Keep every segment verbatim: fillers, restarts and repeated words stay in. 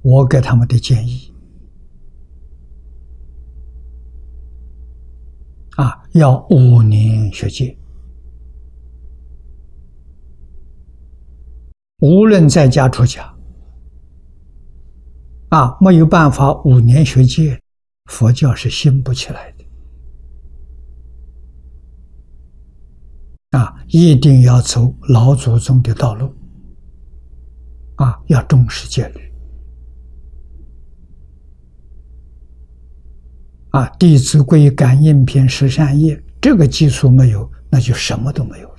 我给他们的建议啊，要五年学戒，无论在家出家啊，没有办法五年学戒，佛教是兴不起来的啊！一定要走老祖宗的道路啊，要重视戒律啊！《弟子规》感应篇十善业，这个基础没有，那就什么都没有了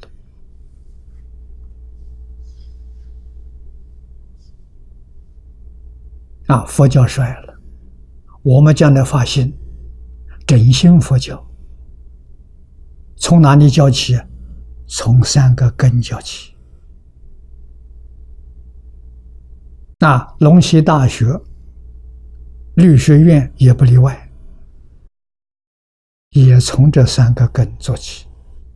啊！佛教衰了，我们将来发心振兴佛教，从哪里教起？从三个根教起。那龙溪大学、律学院也不例外，也从这三个根做起。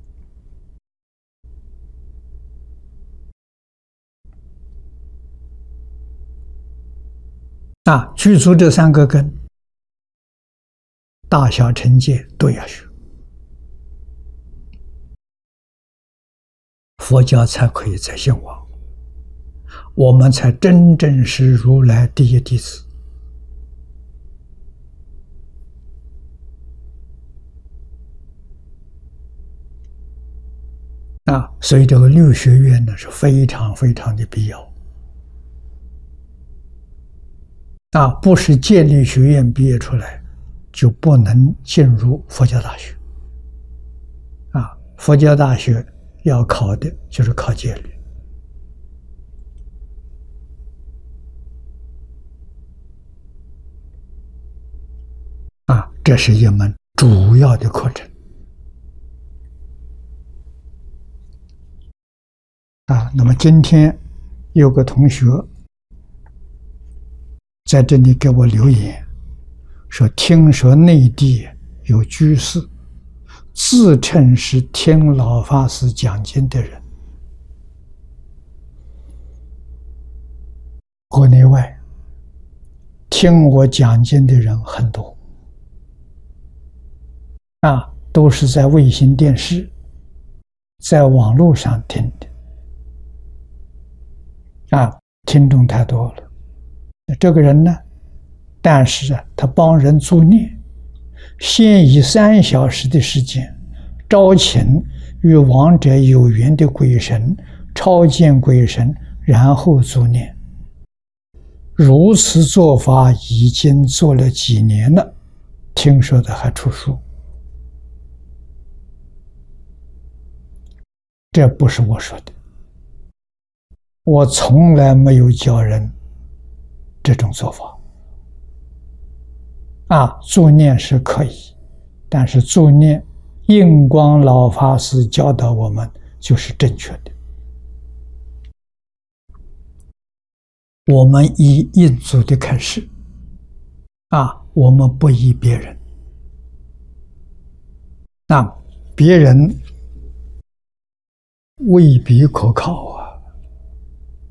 啊，具足这三个根，大小乘戒都要学，佛教才可以再兴旺，我们才真正是如来第一弟子。啊，所以这个律学院呢是非常非常的必要。啊，不是戒律学院毕业出来，就不能进入佛教大学。啊，佛教大学要考的就是考戒律。啊，这是一门主要的课程。啊，那么今天有个同学在这里给我留言，说听说内地有居士自称是听老法师讲经的人，国内外听我讲经的人很多啊，都是在卫星电视、在网络上听的啊，听众太多了。这个人呢，但是啊，他帮人助念，先以三小时的时间招请与亡者有缘的鬼神超见鬼神，然后助念。如此做法已经做了几年了，听说的还出书。这不是我说的，我从来没有教人这种做法。啊，助念是可以，但是助念印光老法师教导我们就是正确的。我们依印祖的开示啊，我们不依别人。那别人未必可靠啊。